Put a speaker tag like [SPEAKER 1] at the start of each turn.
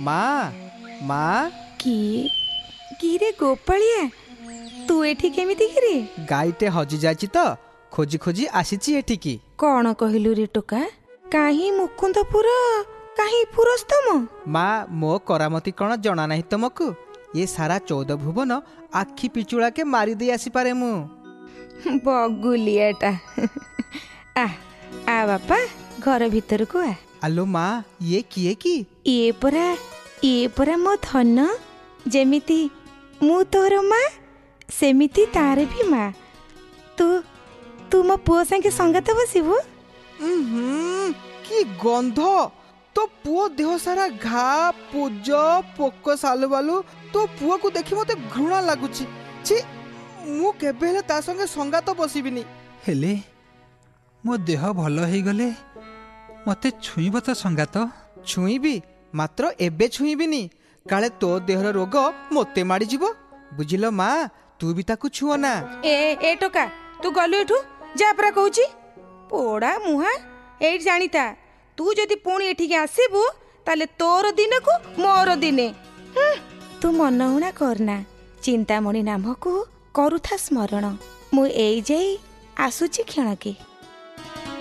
[SPEAKER 1] माँ माँ
[SPEAKER 2] कि रे गोपालिया तू एठी केमिति रे?
[SPEAKER 1] गाईटे हजि जाइछि तो खोजी खोजी आसीछि एठिकी।
[SPEAKER 2] कौन कहलु रे टोका? काहे मुकुंदपुर काहे पुरस्तम?
[SPEAKER 1] माँ मो करामती कौन जना नहीं तुमको? ये सारा 14 भुवन आखि पिचुड़ा के मारी दे आसी पारे मु।
[SPEAKER 2] बगुलियाटा आ बापा घर भीतर को आ।
[SPEAKER 1] आलो माँ ये किए की?
[SPEAKER 2] ये परा मो धन। जेमिति मु तोर माँ सेमिति तारे भी माँ। तू मो पुओ संगे संगत बसिबु?
[SPEAKER 1] की गंध! तो पुओ देह सारा घा पूज पोक सालु बालु। तो पुओ को देखि मते घृणा लागुची। छी मु केबे हेले ता संगे संगात बसिबिनी।
[SPEAKER 3] हेले मो देह भल हो गले मते छुईब तो संगात?
[SPEAKER 1] छुईबी मात्र एबे छुईबिनी। काले तो देहर रोग मते माड़ी जीवो। बुझिलो माँ तू भी ताकू छुओ ना।
[SPEAKER 2] ए टोका तू गलु एठू जा परा कहूची। पोड़ा मुहा एई जानिता तू जदि पुणी एठिके आसीबु ताले तोर दिन को मोर दिने। तू मनहुना करना। चिंतामणि नाम को करुथा स्मरण। मु एई जाई आसुची क्षणके।